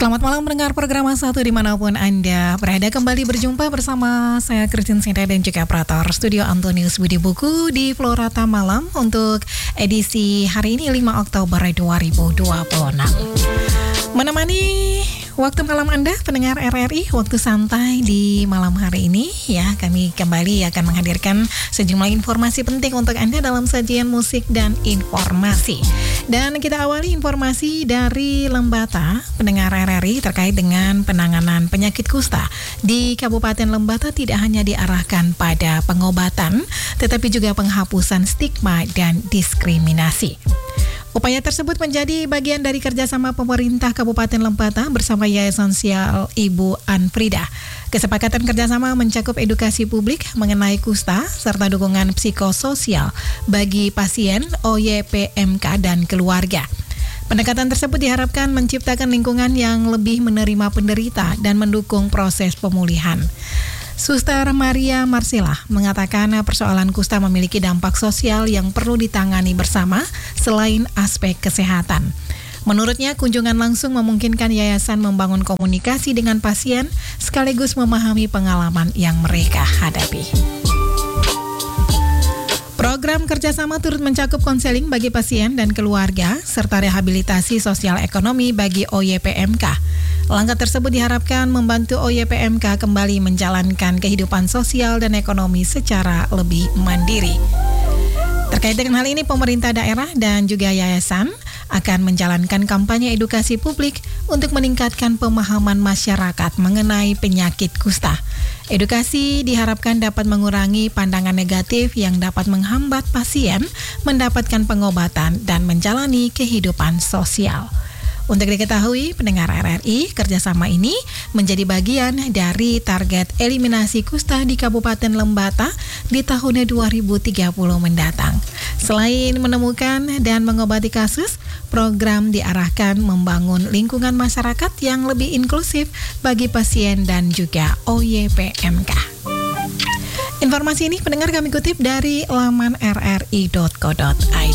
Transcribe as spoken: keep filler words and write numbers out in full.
Selamat malam pendengar program satu dimanapun Anda berada, kembali berjumpa bersama saya Christine Sinta dan juga operator studio Antonius Budi Buku di Florata Malam untuk edisi hari ini lima Oktober dua ribu dua puluh enam. Menemani waktu malam Anda pendengar R R I, waktu santai di malam hari ini ya, kami kembali akan menghadirkan sejumlah informasi penting untuk Anda dalam sajian musik dan informasi. Dan kita awali informasi dari Lembata, pendengar R R I, terkait dengan penanganan penyakit kusta di Kabupaten Lembata tidak hanya diarahkan pada pengobatan, tetapi juga penghapusan stigma dan diskriminasi. Upaya tersebut menjadi bagian dari kerjasama pemerintah Kabupaten Lembata bersama Yayasan Sial Ibu Anfrida. Kesepakatan kerjasama mencakup edukasi publik mengenai kusta serta dukungan psikososial bagi pasien, O Y P M K, dan keluarga. Pendekatan tersebut diharapkan menciptakan lingkungan yang lebih menerima penderita dan mendukung proses pemulihan. Suster Maria Marsila mengatakan persoalan kusta memiliki dampak sosial yang perlu ditangani bersama selain aspek kesehatan. Menurutnya, kunjungan langsung memungkinkan yayasan membangun komunikasi dengan pasien sekaligus memahami pengalaman yang mereka hadapi. Program kerjasama turut mencakup konseling bagi pasien dan keluarga, serta rehabilitasi sosial ekonomi bagi O Y P M K. Langkah tersebut diharapkan membantu O Y P M K kembali menjalankan kehidupan sosial dan ekonomi secara lebih mandiri. Terkait dengan hal ini, pemerintah daerah dan juga yayasan akan menjalankan kampanye edukasi publik untuk meningkatkan pemahaman masyarakat mengenai penyakit kusta. Edukasi diharapkan dapat mengurangi pandangan negatif yang dapat menghambat pasien mendapatkan pengobatan dan menjalani kehidupan sosial. Untuk diketahui, pendengar R R I, kerjasama ini menjadi bagian dari target eliminasi kusta di Kabupaten Lembata di tahun dua ribu tiga puluh mendatang. Selain menemukan dan mengobati kasus, program diarahkan membangun lingkungan masyarakat yang lebih inklusif bagi pasien dan juga O Y P M K. Informasi ini pendengar kami kutip dari laman r r i dot co dot i d.